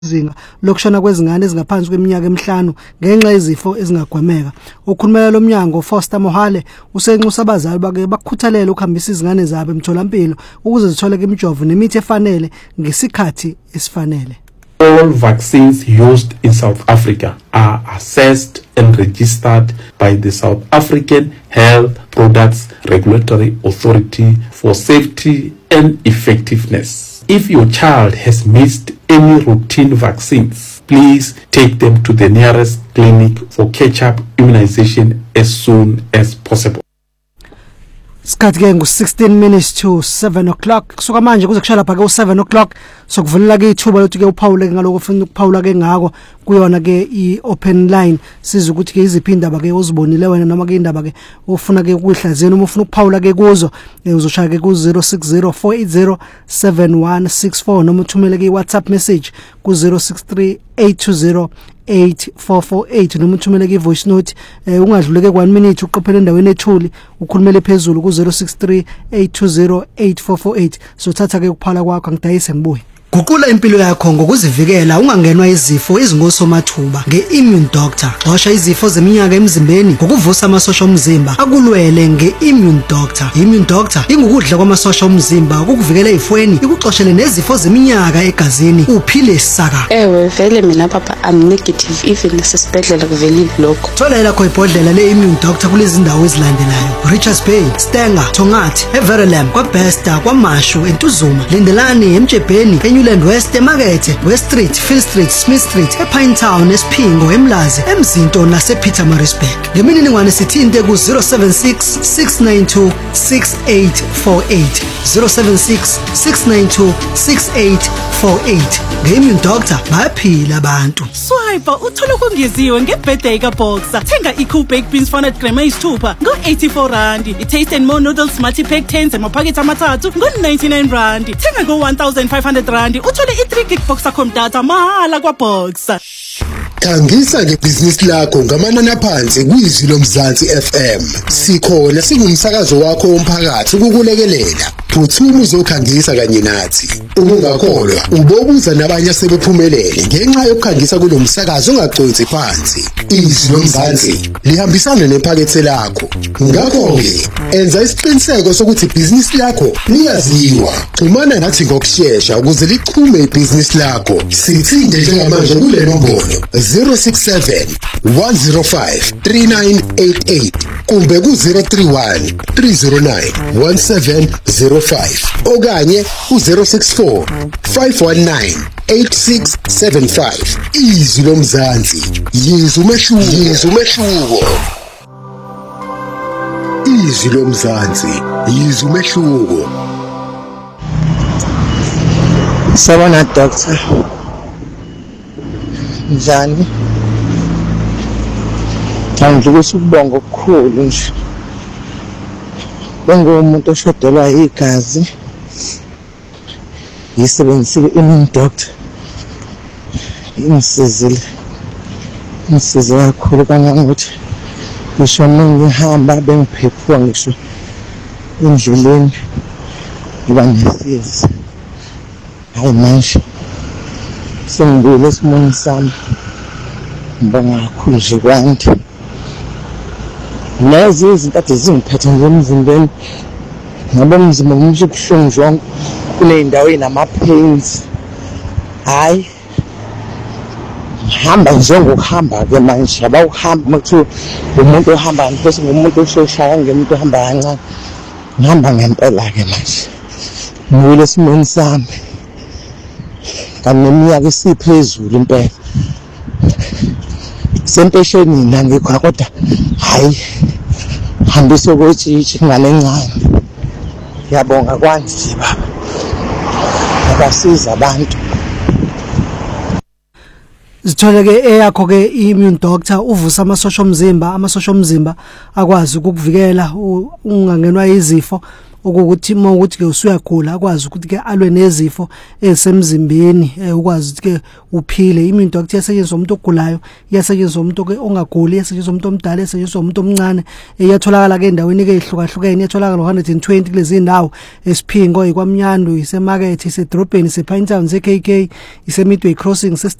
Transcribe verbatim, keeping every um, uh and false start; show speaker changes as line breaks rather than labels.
izinga lokushona kwezingane ezingaphansi kweminyaka emihlanu ngenxa yezifo ezingagwemeka. Ukhulumela lomnyango Foster Mohale usenxusa abazali bake bakukhuthalela ukuhambisa izingane zabo emtholampilo ukuze zithole imijovo nemithi efanele ngesikhathi esifanele.
All vaccines used in South Africa are assessed and registered by the South African Health Products Regulatory Authority for safety and effectiveness. If your child has missed any routine vaccines, please take them to the nearest clinic for catch-up immunization as soon as possible.
Skhathi ke ngu sixteen minutes to seven o'clock kusuka manje kuze kushala phake u seven o'clock sokuvulela ke ithuba lokuthi ke uphawule ke ngaloko ufuna ukuphawula ke ngako kuyona ke i open line siza ukuthi ke iziphi indaba ke uzibonile wena noma ke indaba ke ufuna ke ukuhlazena uma ufuna ukuphawula ke kuzo uzoshaya ke ku zero six zero four eight zero seven one six four noma uthumele ke WhatsApp message ku zero six three eight two zero eight four four eight noma uthumele ke voice note ungadluleke one minute uqophele endaweni ethuli ukhulumele phezulu ku zero six three eight two zero eight four four eight so thatha ke ukuphala kwakho ngidayise ngibuye. Guqula impilo yakho ngokuzivikela ungangenwa izifo ezingosomathuba nge-Immune Doctor. Xosha izifo zeminyaka emzimbeni ngokuvusa amasosha omzimba akulwele nge-Immune Doctor. Immune Doctor ingukudla kwamasosha omzimba ukukuvikela ezifweni ikuxoshele nezifo zeminyaka egazini uphile saka.
Ewe vele mina papa I'm negative even nasesibhedlela kuveli lokho.
Thola lakho ibhodlela le-Immune Doctor kulezi ndawo ezilandelayo: Richards Bay, Stenger, Tongathi, Everlam, kwaBesta, kwaMashu, eNtuzuma, Lindelani, eMjebheni, Newland West, Emakethe, West Street, Phil Street, Smith Street, ePinetown, eSphingo, eMlazi, eMzinto nasePietermaritzburg. Ngemininingwane sithinte ku zero seven six six nine two six eight four eight zero seven six six nine two six eight four eight. Nge-Immune Doctor bayaphila abantu.
Swipe uthola kongeziwe ngebirthday kaBoxer. Thenga i-Cool Baked Beans four hundred grams eyisithupha ngo eighty-four rand. I-Taste and More Noodles Smarty Pack tens amaphakethe amathathu ngo ninety-nine rand. Thenga ngo one thousand five hundred rand uthole i-three gig Boxer com data mahala kwaBoxer.
Khangisa ngebhizinisi lakho ngamanani aphansi kwizwi loMzansi F M. Sikhona singumsakazo wakho womphakathi ukukulekelela. Phuthuma uzokhangisa kanye nathi. Ungakholwa ubobuza nabanye asebephumelele ngenxa yokukhangisa kulomsakazo ungagcotsi phansi. Izwi loMzansi lihambisana nephakethe lakho. Ngakho ke enza isiqiniseko sokuthi ibhizinisi lakho liyaziwa. Xhumana nathi ngokusheshsha ukuze lichume ibhizinisi lakho. Sithinde njengamanje kule nombolo zero six seven one zero five three nine eight eight kumbe ku zero three one three zero nine one seven zero five okanye ku zero six four five one nine eight six seven five. Izwi loMzansi, yizwi umehluko, yizwi umehluko. Izwi loMzansi, yizwi umehluko.
Sabona doctor. Njani? Ngicela ukubonga okukhulu nje. Bengumuntu oshodelwa igazi. Yisebenzisile i-Immune Doctor. Imsizile. Imsize kakhulu kangangokuthi ngisho ngihamba bengiphephuka ngisho endleleni ngiba nesiyezi. Hayi manje sengibuyele esimweni sami. Ngibonga kakhulu nje kwanti. Lezi izinto ade zingiphethe emzimbeni. Ngabe umzimba umusho kuhlungu zonke kuneyindawo enama-pains. Hayi hamba njengokuhamba ke manje abawuhamba makuthiwa umuntu ohamba bese ngumuntu osheshaya ngemuntu ohamba kancane. Ngihamba ngempela ke manje. Ngibuyele esimweni sami. Kaneminyaka isiphezulu impela. Sempesheni nangikho kodwa hayi hambise kwetshitshi ingane encane. Ngiyabonga kwanje baba. Abasiza abantu.
Zithole ke eyakho ke i-Immune Doctor uvusa amasosha omzimba, amasosha omzimba akwazi ukukuvikela ungangenwa izifo. ukuthi uma ukuthi ke usuyagula akwazi ukuthi ke alwe nezifo ezisemzimbeni ukwazi ukuthi ke uphile. Iminto akuthi yasetshenziswa umuntu ogulayo, yasetshenziswa umuntu ke ongaguli, yasetshenziswa umuntu omdala, yasetshenziswa umuntu omncane, iyatholakala ke endaweni ke ehlukahlukene, iyatholakala one hundred twenty kulezi indawo esiphingo ikwamnyandu, isemarket, isedrobheni, isePinetown, iseK K, iseMidway Crossing,